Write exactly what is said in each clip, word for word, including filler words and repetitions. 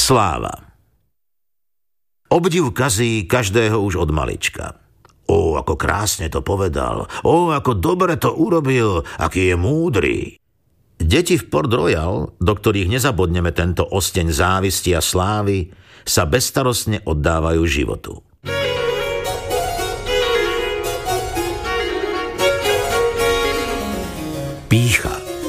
Sláva. Obdiv kazí každého už od malička. Ó, ako krásne to povedal. Ó, ako dobre to urobil, aký je múdry. Deti v Port Royal, do ktorých nezabodneme tento osteň závisti a slávy, sa bezstarostne oddávajú životu. Pýcha.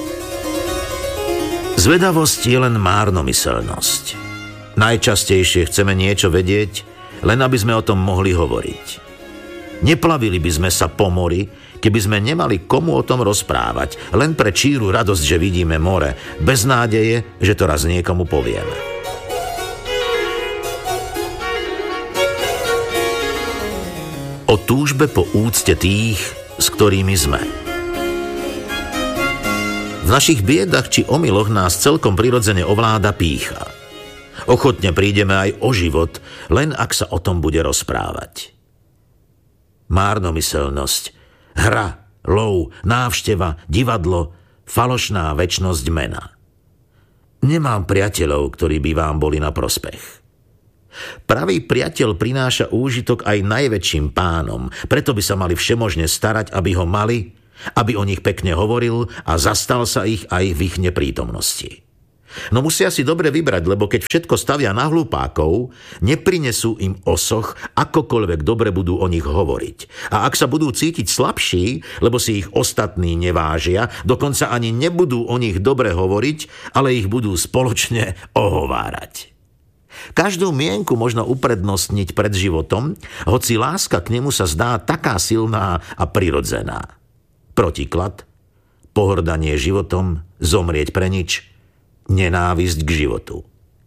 Zvedavosť je len márnomyselnosť. Najčastejšie chceme niečo vedieť, len aby sme o tom mohli hovoriť. Neplavili by sme sa po mori, keby sme nemali komu o tom rozprávať, len pre číru radosť, že vidíme more, bez nádeje, že to raz niekomu povieme. O túžbe po úcte tých, s ktorými sme. V našich biedach či omyloch nás celkom prirodzene ovláda pýcha. Ochotne prídeme aj o život, len ak sa o tom bude rozprávať. Márnomyselnosť, hra, lov, návšteva, divadlo, falošná večnosť mena. Nemám priateľov, ktorí by vám boli na prospech. Pravý priateľ prináša úžitok aj najväčším pánom, preto by sa mali všemožne starať, aby ho mali, aby o nich pekne hovoril a zastal sa ich aj v ich neprítomnosti. No musia si dobre vybrať, lebo keď všetko stavia na hlupákov, neprinesú im osoch, akokoľvek dobre budú o nich hovoriť. A ak sa budú cítiť slabší, lebo si ich ostatní nevážia, dokonca ani nebudú o nich dobre hovoriť, ale ich budú spoločne ohovárať. Každú mienku možno uprednostniť pred životom, hoci láska k nemu sa zdá taká silná a prirodzená. Protiklad, pohrdanie životom, zomrieť pre nič, nenávisť k životu.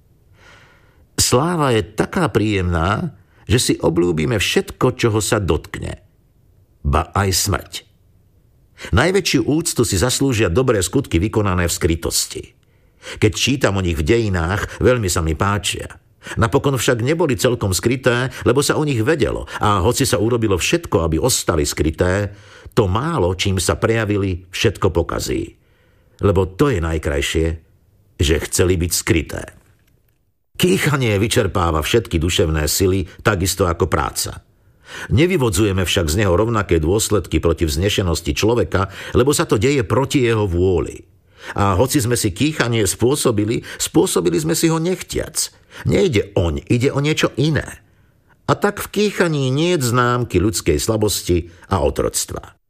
Sláva je taká príjemná, že si obľúbime všetko, čoho sa dotkne. Ba aj smrť. Najväčšiu úctu si zaslúžia dobré skutky vykonané v skrytosti. Keď čítam o nich v dejinách, veľmi sa mi páčia. Napokon však neboli celkom skryté, lebo sa o nich vedelo a hoci sa urobilo všetko, aby ostali skryté, to málo, čím sa prejavili, všetko pokazí. Lebo to je najkrajšie, že chceli byť skryté. Kýchanie vyčerpáva všetky duševné sily, takisto ako práca. Nevyvodzujeme však z neho rovnaké dôsledky proti vznešenosti človeka, lebo sa to deje proti jeho vôli. A hoci sme si kýchanie spôsobili, spôsobili sme si ho nechtiac. Nejde oň, ide o niečo iné. A tak v kýchaní nie je známky ľudskej slabosti a otroctva.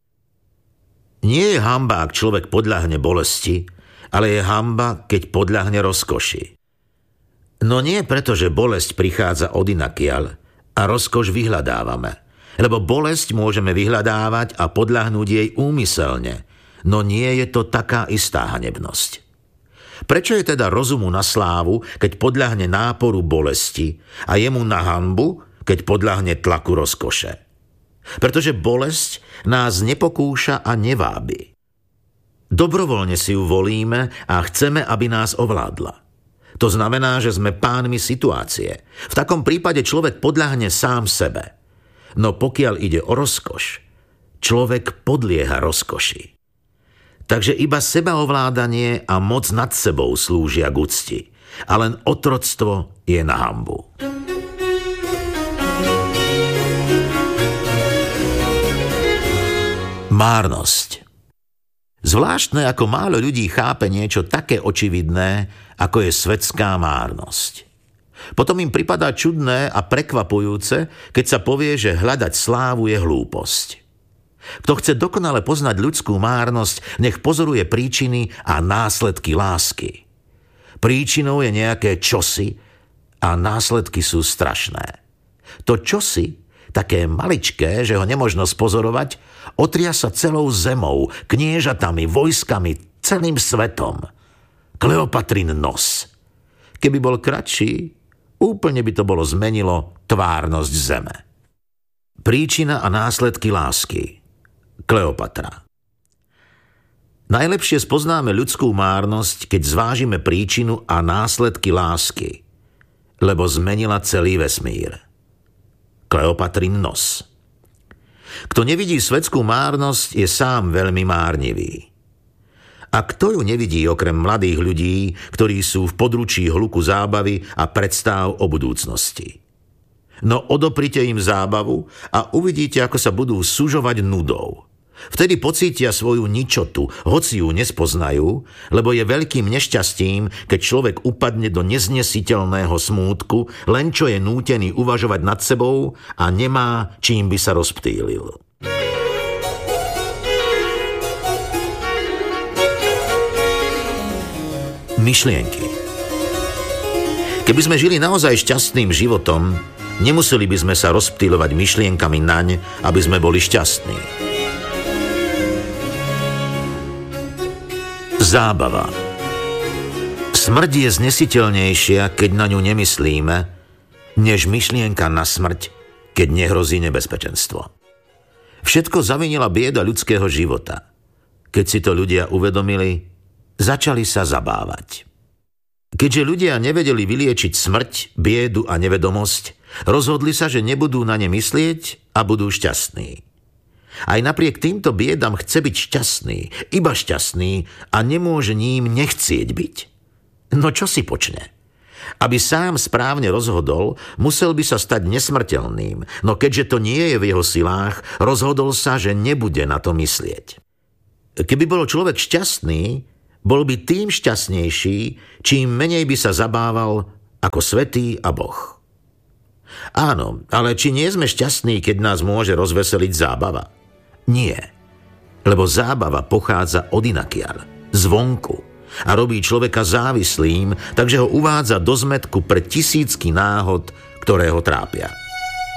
Nie je hanba, ak človek podľahne bolesti, ale je hanba, keď podľahne rozkoši. No nie preto, že bolesť prichádza odinakiaľ a rozkoš vyhľadávame, lebo bolesť môžeme vyhľadávať a podľahnúť jej úmyselne, no nie je to taká istá hanebnosť. Prečo je teda rozumu na slávu, keď podľahne náporu bolesti a jemu na hanbu, keď podľahne tlaku rozkoše? Pretože bolesť nás nepokúša a nevábi. Dobrovoľne si ju volíme a chceme, aby nás ovládla. To znamená, že sme pánmi situácie. V takom prípade človek podľahne sám sebe. No pokiaľ ide o rozkoš, človek podlieha rozkoši. Takže iba sebaovládanie a moc nad sebou slúžia k úcti. A len otroctvo je na hanbu. Márnosť. Zvláštne, ako málo ľudí chápe niečo také očividné, ako je svetská márnosť. Potom im pripadá čudné a prekvapujúce, keď sa povie, že hľadať slávu je hlúposť. Kto chce dokonale poznať ľudskú márnosť, nech pozoruje príčiny a následky lásky. Príčinou je nejaké čosi a následky sú strašné. To čosi, také maličké, že ho nemožno spozorovať, otriasa celou zemou, kniežatami, vojskami, celým svetom. Kleopatrin nos. Keby bol kratší, úplne by to bolo zmenilo tvárnosť zeme. Príčina a následky lásky. Kleopatra. Najlepšie spoznáme ľudskú márnosť, keď zvážime príčinu a následky lásky, lebo zmenila celý vesmír. Kleopatrin nos. Kto nevidí svetskú márnosť, je sám veľmi márnivý. A kto ju nevidí okrem mladých ľudí, ktorí sú v područí hluku zábavy a predstáv o budúcnosti? No odoprite im zábavu a uvidíte, ako sa budú sužovať nudou. Vtedy pocítia svoju ničotu, hoci ju nespoznajú, lebo je veľkým nešťastím, keď človek upadne do neznesiteľného smútku, len čo je nútený uvažovať nad sebou a nemá, čím by sa rozptýlil. Myšlienky. Keby sme žili naozaj šťastným životom, nemuseli by sme sa rozptýľovať myšlienkami naň, aby sme boli šťastní. Zábava. Smrť je znesiteľnejšia, keď na ňu nemyslíme, než myšlienka na smrť, keď nehrozí nebezpečenstvo. Všetko zavinila bieda ľudského života. Keď si to ľudia uvedomili, začali sa zabávať. Keďže ľudia nevedeli vyliečiť smrť, biedu a nevedomosť, rozhodli sa, že nebudú na ne myslieť a budú šťastní. Aj napriek týmto biedam chce byť šťastný, iba šťastný a nemôže ním nechcieť byť. No čo si počne? Aby sám správne rozhodol, musel by sa stať nesmrteľným, no keďže to nie je v jeho silách, rozhodol sa, že nebude na to myslieť. Keby bol človek šťastný, bol by tým šťastnejší, čím menej by sa zabával ako svätý a Boh. Áno, ale či nie sme šťastní, keď nás môže rozveseliť zábava? Nie, lebo zábava pochádza od inakiaľ, zvonku a robí človeka závislým, takže ho uvádza do zmätku pre tisícky náhod, ktoré ho trápia.